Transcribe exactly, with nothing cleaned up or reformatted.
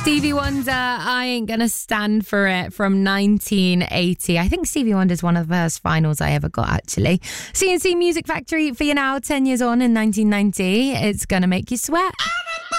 Stevie Wonder, I Ain't Gonna Stand For It from nineteen eighty. I think Stevie Wonder's one of the first finals I ever got, actually. C and C Music Factory for you now, ten years on in nineteen ninety. It's gonna make you sweat.